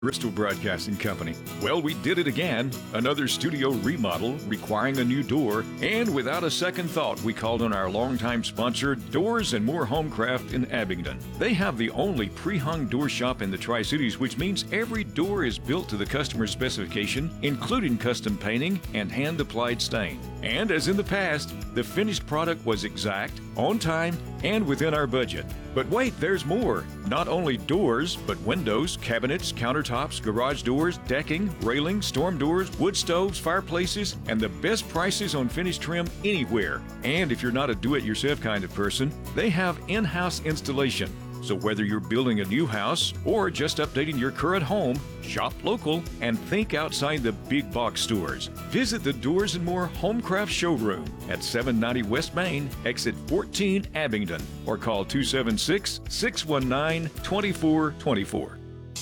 Bristol Broadcasting Company. Well, we did it again. Another studio remodel requiring a new door. And without a second thought, we called on our longtime sponsor, Doors and More Homecraft in Abingdon. They have the only pre-hung door shop in the Tri-Cities, which means every door is built to the customer's specification, including custom painting and hand-applied stain. And as in the past, the finished product was exact, on time, and within our budget. But wait, there's more. Not only doors, but windows, cabinets, countertops, garage doors, decking, railings, storm doors, wood stoves, fireplaces, and the best prices on finished trim anywhere. And if you're not a do-it-yourself kind of person, they have in-house installation. So whether you're building a new house or just updating your current home, shop local and think outside the big box stores. Visit the Doors and More Homecraft Showroom at 790 West Main, exit 14, Abingdon, or call 276-619-2424.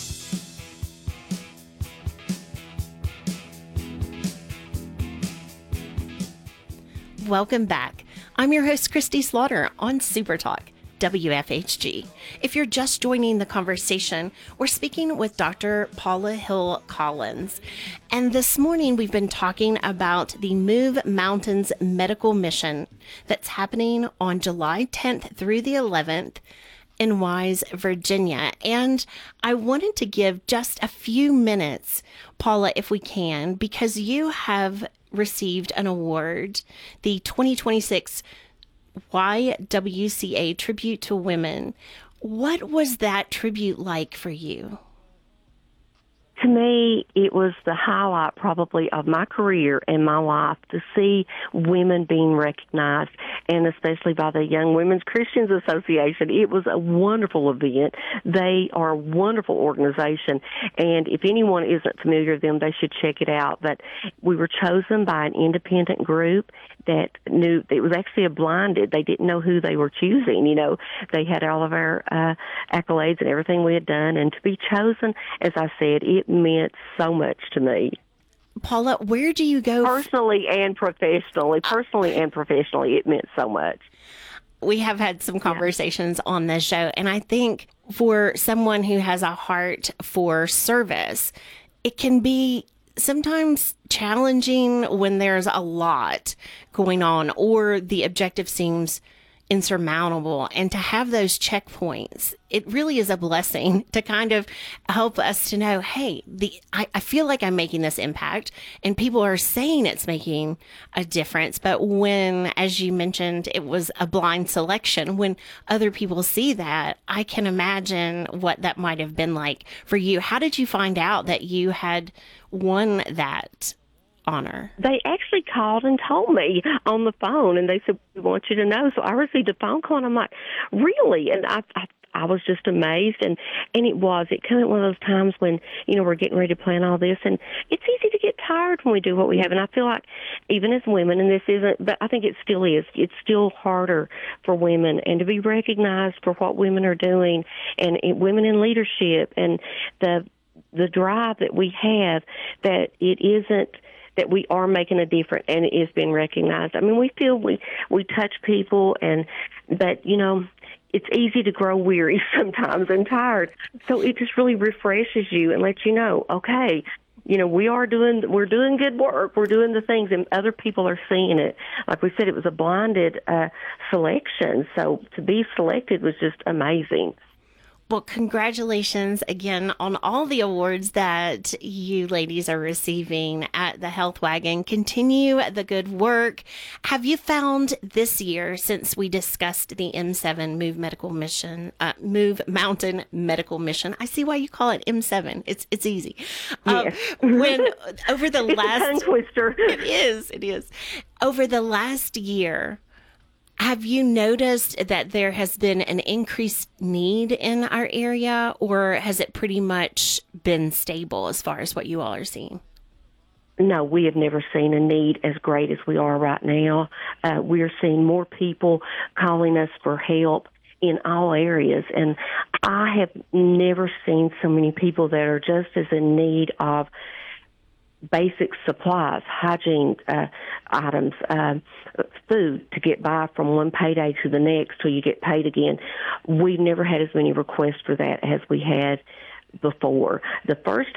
Welcome back. I'm your host, Christy Slaughter on Super Talk WFHG. If you're just joining the conversation, we're speaking with Dr. Paula Hill Collins. And this morning we've been talking about the Move Mountains Medical Mission that's happening on July 10th through the 11th in Wise, Virginia. And I wanted to give just a few minutes, Paula, if we can, because you have received an award, the 2026 YWCA Tribute to Women. What was that tribute like for you? To me, it was the highlight probably of my career and my life to see women being recognized, and especially by the Young Women's Christians Association. It was a wonderful event. They are a wonderful organization, and if anyone isn't familiar with them, they should check it out. But we were chosen by an independent group that knew it was actually a blinded. They didn't know who they were choosing. You know, they had all of our accolades and everything we had done, and to be chosen, as I said, it meant so much to me. Paula, where do you go? Personally and professionally. Personally and professionally, it meant so much. We have had some conversations on this show, and I think for someone who has a heart for service, it can be sometimes challenging when there's a lot going on or the objective seems insurmountable, and to have those checkpoints, it really is a blessing to kind of help us to know, hey, I feel like I'm making this impact and people are saying it's making a difference. But when, as you mentioned, it was a blind selection, when other people see that, I can imagine what that might have been like for you. How did you find out that you had won that honor? They actually called and told me on the phone, and they said, we want you to know. So I received a phone call, and I'm like, really? And I was just amazed, and it came at one of those times when, you know, we're getting ready to plan all this, and it's easy to get tired when we do what we have, and I feel like even as women, and this isn't, but I think it still is, it's still harder for women, and to be recognized for what women are doing, and women in leadership, and the drive that we have, that it isn't, that we are making a difference and it is being recognized. I mean, we feel we touch people, but, you know, it's easy to grow weary sometimes and tired. So it just really refreshes you and lets you know, okay, you know, we're doing good work. We're doing the things, and other people are seeing it. Like we said, it was a blinded selection. So to be selected was just amazing. Well, congratulations again on all the awards that you ladies are receiving at the Health Wagon. Continue the good work. Have you found this year, since we discussed the M7 Move Mountain Medical Mission, I see why you call it M7. It's easy. Yes. When over the it's a tongue twister. It is. Over the last year, have you noticed that there has been an increased need in our area, or has it pretty much been stable as far as what you all are seeing? No, we have never seen a need as great as we are right now. We are seeing more people calling us for help in all areas, and I have never seen so many people that are just as in need of basic supplies, hygiene items, food to get by from one payday to the next till you get paid again. We've never had as many requests for that as we had before. The first